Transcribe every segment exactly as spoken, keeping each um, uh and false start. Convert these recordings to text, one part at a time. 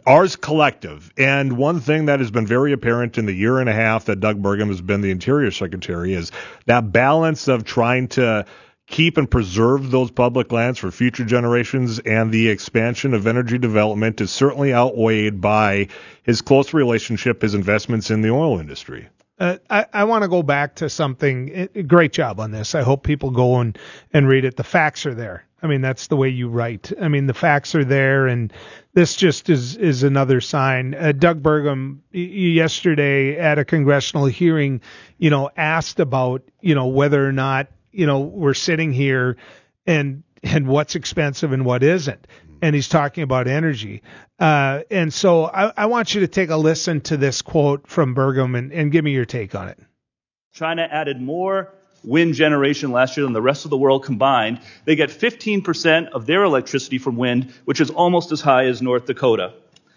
Ours collective. And one thing that has been very apparent in the year and a half that Doug Burgum has been the Interior Secretary is that balance of trying to keep and preserve those public lands for future generations and the expansion of energy development is certainly outweighed by his close relationship, his investments in the oil industry. Uh, I, I want to go back to something. Great job on this. I hope people go and, and read it. The facts are there. I mean, that's the way you write. I mean, the facts are there, and this just is, is another sign. Uh, Doug Burgum yesterday at a congressional hearing, you know, asked about, you know, whether or not, you know, we're sitting here and and what's expensive and what isn't. And he's talking about energy. Uh, and so I, I want you to take a listen to this quote from Burgum and, and give me your take on it. China added more wind generation last year than the rest of the world combined. They get fifteen percent of their electricity from wind, which is almost as high as North Dakota.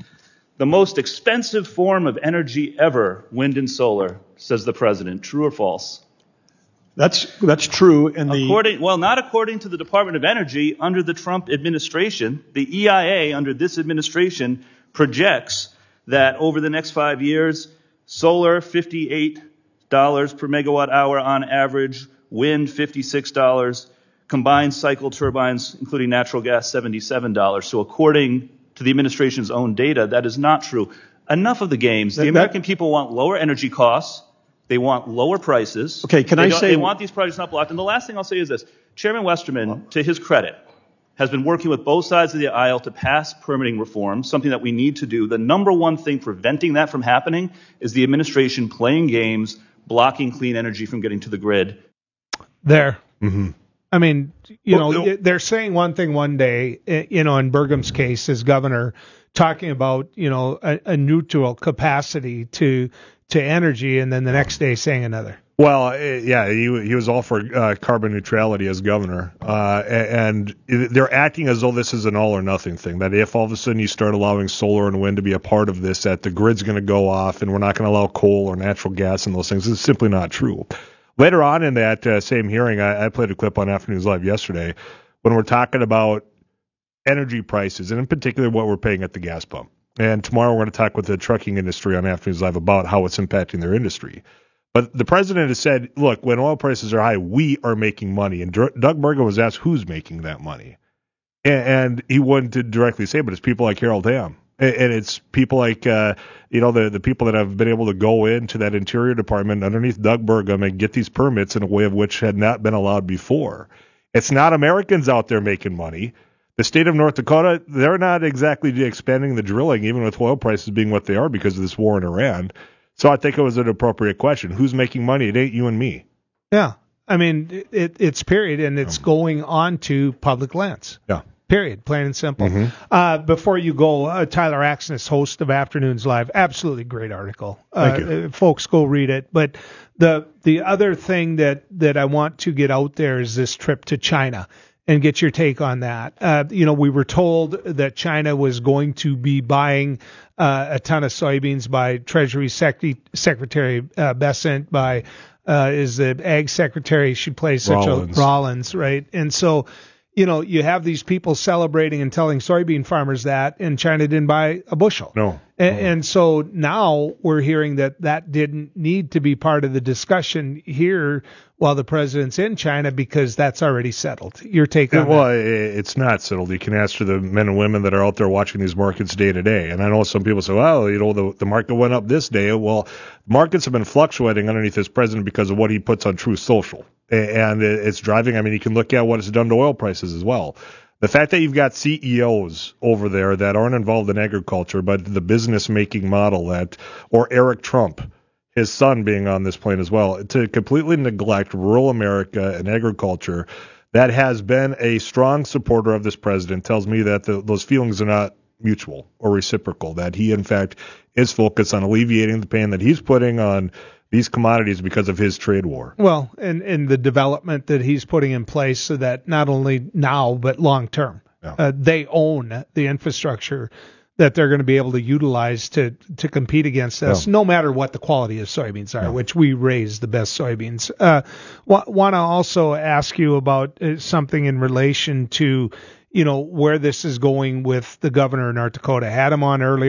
The most expensive form of energy ever, wind and solar, says the president. True or false? That's that's true. In the according, well, not according to the Department of Energy. Under the Trump administration, the E I A under this administration projects that over the next five years, solar fifty-eight dollars per megawatt hour on average, wind fifty-six dollars, combined cycle turbines, including natural gas, seventy-seven dollars. So according to the administration's own data, that is not true. Enough of the games. The that, American people want lower energy costs. They want lower prices. Okay, can they I say... They want these projects not blocked. And the last thing I'll say is this. Chairman Westerman, to his credit, has been working with both sides of the aisle to pass permitting reform, something that we need to do. The number one thing preventing that from happening is the administration playing games, blocking clean energy from getting to the grid. There. Mm-hmm. I mean, you well, know, no. they're saying one thing one day, you know, in Burgum's case as governor, talking about, you know, a, a neutral capacity to to energy, and then the next day saying another. Well, yeah, he he was all for uh, carbon neutrality as governor, uh, and they're acting as though this is an all or nothing thing. That if all of a sudden you start allowing solar and wind to be a part of this, that the grid's going to go off, and we're not going to allow coal or natural gas and those things. It's simply not true. Later on in that uh, same hearing, I, I played a clip on Afternoons Live yesterday when we're talking about energy prices, and in particular what we're paying at the gas pump. And tomorrow we're going to talk with the trucking industry on Afternoons Live about how it's impacting their industry. But the president has said, look, when oil prices are high, we are making money. And Doug Burgum was asked who's making that money. And, and he wouldn't directly say, but it's people like Harold Hamm. And, and it's people like, uh, you know, the, the people that have been able to go into that Interior Department underneath Doug Burgum and get these permits in a way of which had not been allowed before. It's not Americans out there making money. The state of North Dakota, they're not exactly expanding the drilling, even with oil prices being what they are because of this war in Iran. So I think it was an appropriate question. Who's making money? It ain't you and me. Yeah. I mean, it, it's period, and it's yeah. going on to public lands. Yeah. Period. Plain and simple. Mm-hmm. Uh, before you go, uh, Tyler Axness, host of Afternoons Live, absolutely great article. Thank uh, you. Folks, go read it. But the the other thing that, that I want to get out there is this trip to China. And get your take on that. Uh, you know, we were told that China was going to be buying uh, a ton of soybeans by Treasury Sec- Secretary uh, Bessent, by uh, is the Ag Secretary. She plays such Rollins. a Rollins, right? And so, you know, you have these people celebrating and telling soybean farmers that, and China didn't buy a bushel. No. And, and so now we're hearing that that didn't need to be part of the discussion here while the president's in China because that's already settled. Your take on well, that? Well, it's not settled. You can ask for the men and women that are out there watching these markets day to day. And I know some people say, well, you know, the, the market went up this day. Well, markets have been fluctuating underneath this president because of what he puts on Truth Social. And it's driving, I mean, you can look at what it's done to oil prices as well. The fact that you've got C E Os over there that aren't involved in agriculture, but the business-making model that, or Eric Trump, his son being on this plane as well, to completely neglect rural America and agriculture, that has been a strong supporter of this president, tells me that the, those feelings are not mutual or reciprocal, that he, in fact, is focused on alleviating the pain that he's putting on these commodities because of his trade war. Well, and, and the development that he's putting in place so that not only now, but long term, yeah. uh, they own the infrastructure that they're going to be able to utilize to, to compete against us, yeah. no matter what the quality of soybeans are, yeah. which we raise the best soybeans. Uh, w- want to also ask you about uh, something in relation to, you know, where this is going with the governor of North Dakota. Had him on earlier.